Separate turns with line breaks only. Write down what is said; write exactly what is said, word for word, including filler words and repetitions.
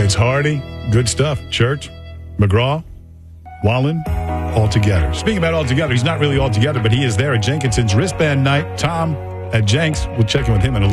it's Hardy. Good stuff. Church, McGraw, Wallen, all together. Speaking about all together, he's not really all together, but he is there at Jenkinson's wristband night. Tom at Jenks. We'll check in with him in a little